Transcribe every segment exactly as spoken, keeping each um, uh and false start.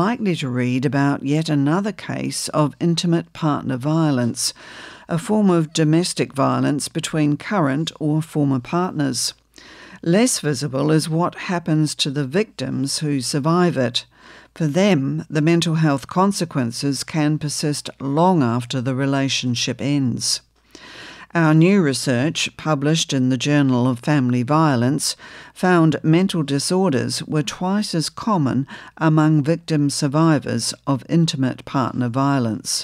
likely to read about yet another case of intimate partner violence, a form of domestic violence between current or former partners. Less visible is what happens to the victims who survive it. For them, the mental health consequences can persist long after the relationship ends. Our new research, published in the Journal of Family Violence, found mental disorders were twice as common among victim survivors of intimate partner violence.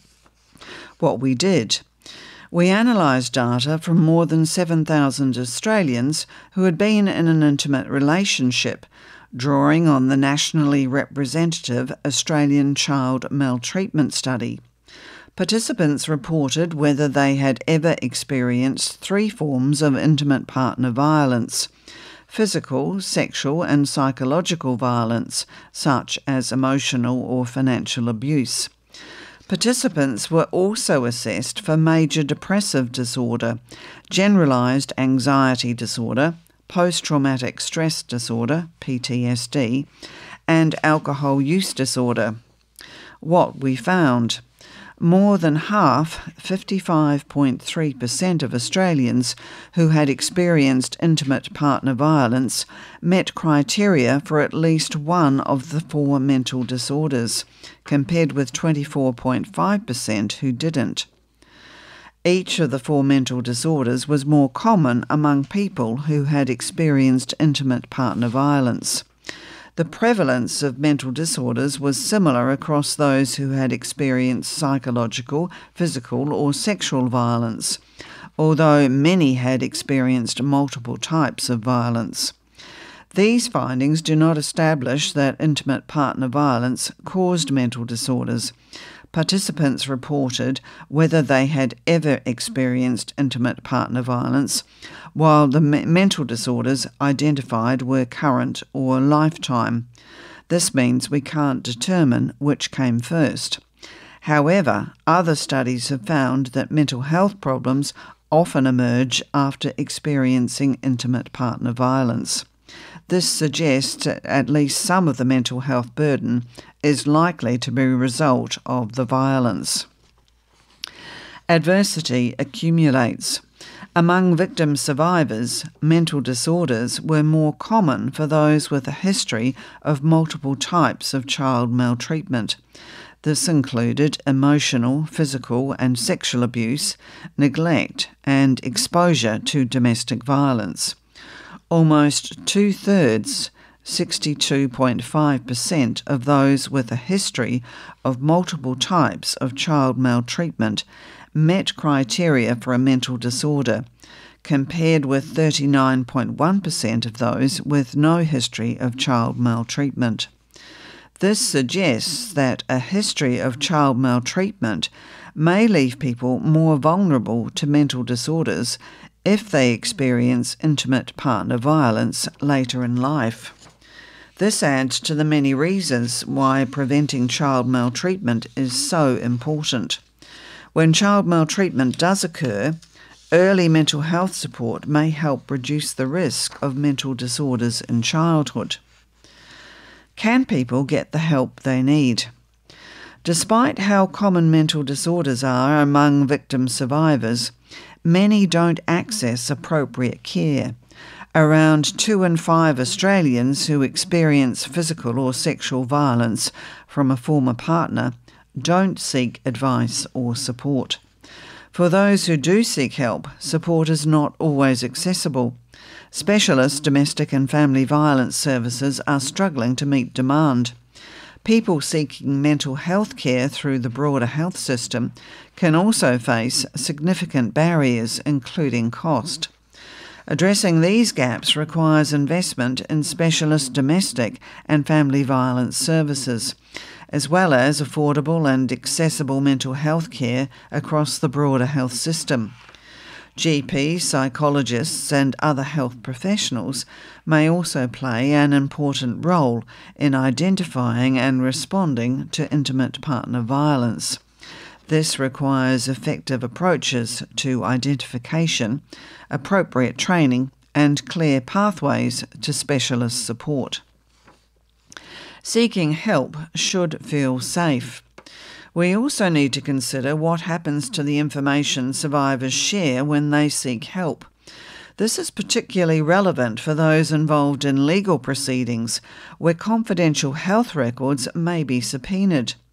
What we did. We analysed data from more than seven thousand Australians who had been in an intimate relationship, drawing on the nationally representative Australian Child Maltreatment Study. Participants reported whether they had ever experienced three forms of intimate partner violence: physical, sexual and psychological violence, such as emotional or financial abuse. Participants were also assessed for major depressive disorder, generalised anxiety disorder, post-traumatic stress disorder, P T S D, and alcohol use disorder. What we found. More than half, fifty-five point three percent of Australians who had experienced intimate partner violence met criteria for at least one of the four mental disorders, compared with twenty-four point five percent who didn't. Each of the four mental disorders was more common among people who had experienced intimate partner violence. The prevalence of mental disorders was similar across those who had experienced psychological, physical or sexual violence, although many had experienced multiple types of violence. These findings do not establish that intimate partner violence caused mental disorders. Participants reported whether they had ever experienced intimate partner violence, while the me- mental disorders identified were current or lifetime. This means we can't determine which came first. However, other studies have found that mental health problems often emerge after experiencing intimate partner violence. This suggests that at least some of the mental health burden is likely to be a result of the violence. Adversity accumulates. Among victim survivors, mental disorders were more common for those with a history of multiple types of child maltreatment. This included emotional, physical and sexual abuse, neglect and exposure to domestic violence. Almost two-thirds, sixty-two point five percent of those with a history of multiple types of child maltreatment met criteria for a mental disorder, compared with thirty-nine point one percent of those with no history of child maltreatment. This suggests that a history of child maltreatment may leave people more vulnerable to mental disorders if they experience intimate partner violence later in life. This adds to the many reasons why preventing child maltreatment is so important. When child maltreatment does occur, early mental health support may help reduce the risk of mental disorders in childhood. Can people get the help they need? Despite how common mental disorders are among victim survivors, many don't access appropriate care. Around two in five Australians who experience physical or sexual violence from a former partner don't seek advice or support. For those who do seek help, support is not always accessible. Specialist domestic and family violence services are struggling to meet demand. People seeking mental health care through the broader health system can also face significant barriers, including cost. Addressing these gaps requires investment in specialist domestic and family violence services, as well as affordable and accessible mental health care across the broader health system. G Ps, psychologists and other health professionals may also play an important role in identifying and responding to intimate partner violence. This requires effective approaches to identification, appropriate training and clear pathways to specialist support. Seeking help should feel safe. We also need to consider what happens to the information survivors share when they seek help. This is particularly relevant for those involved in legal proceedings, where confidential health records may be subpoenaed.